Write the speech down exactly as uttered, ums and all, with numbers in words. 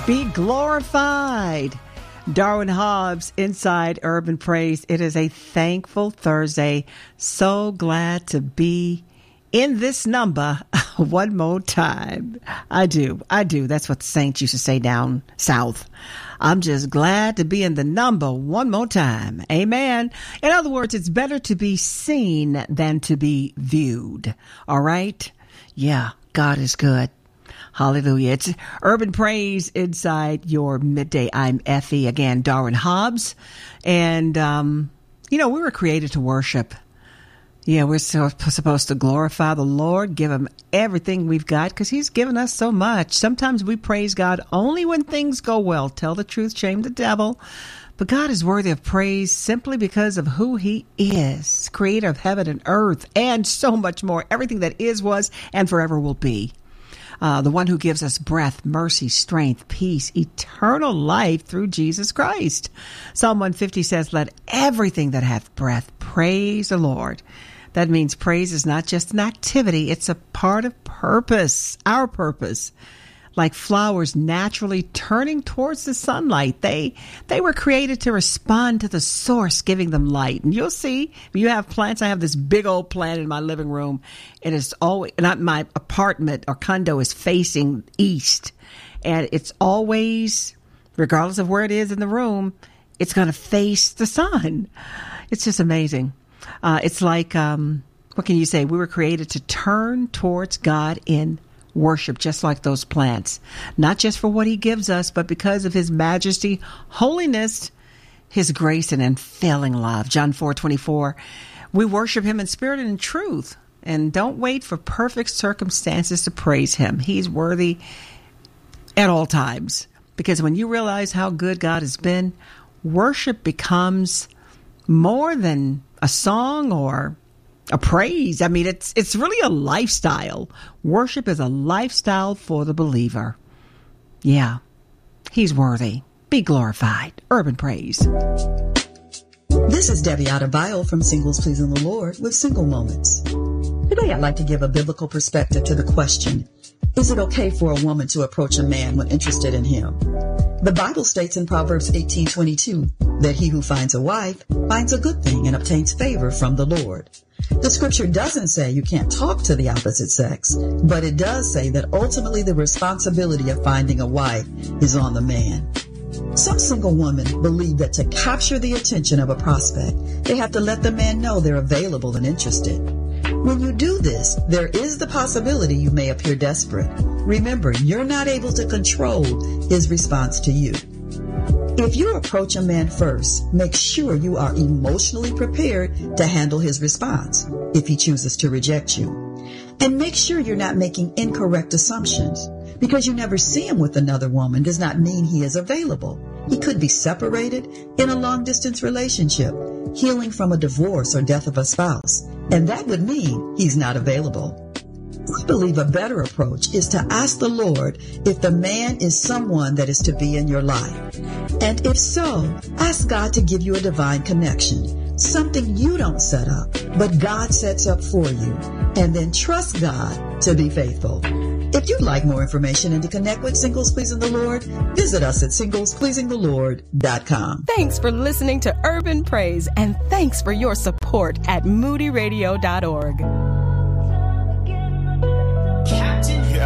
Be glorified. Darwin Hobbs, Inside Urban Praise. It is a thankful Thursday. So glad to be in this number one more time. I do. I do. That's what the saints used to say down south. I'm just glad to be in the number one more time. Amen. In other words, it's better to be seen than to be viewed. All right? Yeah, God is good. Hallelujah. It's Urban Praise inside your midday. I'm Effie. Again, Darwin Hobbs. And, um, you know, we were created to worship. Yeah, we're so, supposed to glorify the Lord, give him everything we've got because he's given us so much. Sometimes we praise God only when things go well. Tell the truth, shame the devil. But God is worthy of praise simply because of who he is, creator of heaven and earth, and so much more. Everything that is, was, and forever will be. Uh, the one who gives us breath, mercy, strength, peace, eternal life through Jesus Christ. Psalm one fifty says, let everything that hath breath praise the Lord. That means praise is not just an activity. It's a part of purpose, our purpose. Like flowers naturally turning towards the sunlight. They they were created to respond to the source giving them light. And you'll see, if you have plants, I have this big old plant in my living room. It is always, not my apartment or condo is facing east. And it's always, regardless of where it is in the room, it's going to face the sun. It's just amazing. Uh, it's like, um, what can you say? We were created to turn towards God in worship, just like those plants, not just for what he gives us, but because of his majesty, holiness, his grace, and unfailing love. John four twenty-four. We worship him in spirit and in truth, and don't wait for perfect circumstances to praise him. He's worthy at all times, because when you realize how good God has been, worship becomes more than a song or a praise. I mean, it's it's really a lifestyle. Worship is a lifestyle for the believer. Yeah, he's worthy. Be glorified. Urban Praise. This is Debbie Adebayo from Singles Pleasing the Lord with Single Moments. Today I'd like to give a biblical perspective to the question, is it okay for a woman to approach a man when interested in him? The Bible states in Proverbs eighteen twenty-two that he who finds a wife finds a good thing and obtains favor from the Lord. The scripture doesn't say you can't talk to the opposite sex, but it does say that ultimately the responsibility of finding a wife is on the man. Some single women believe that to capture the attention of a prospect, they have to let the man know they're available and interested. When you do this, there is the possibility you may appear desperate. Remember, you're not able to control his response to you. If you approach a man first, make sure you are emotionally prepared to handle his response if he chooses to reject you. And make sure you're not making incorrect assumptions. Because you never see him with another woman does not mean he is available. He could be separated in a long-distance relationship, healing from a divorce or death of a spouse, and that would mean he's not available. I believe a better approach is to ask the Lord if the man is someone that is to be in your life. And if so, ask God to give you a divine connection, something you don't set up, but God sets up for you, and then trust God to be faithful. If you'd like more information and to connect with Singles Pleasing the Lord, visit us at singles pleasing the lord dot com. Thanks for listening to Urban Praise, and thanks for your support at moody radio dot org.